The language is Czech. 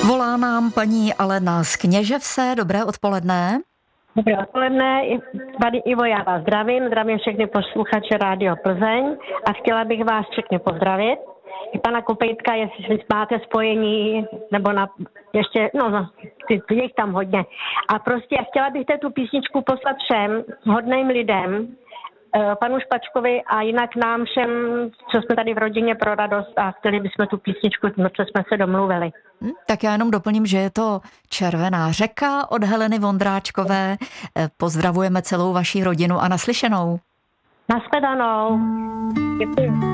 Volá nám paní Alena z Kněževce. Dobré odpoledne. Dobré odpoledne, tady Ivo, já vás zdravím všechny posluchače Rádio Plzeň a chtěla bych vás všechny pozdravit. I pana Kopejtka, jestli máte spojení, nebo je jich tam hodně. A prostě chtěla bych tu písničku poslat všem hodným lidem, panu Špačkovi a jinak nám všem, co jsme tady v rodině pro radost a chtěli bychom tu písničku, co jsme se domluvili. Tak já jenom doplním, že je to Červená řeka od Heleny Vondráčkové. Pozdravujeme celou vaši rodinu a naslyšenou. Nashledanou. Děkuji.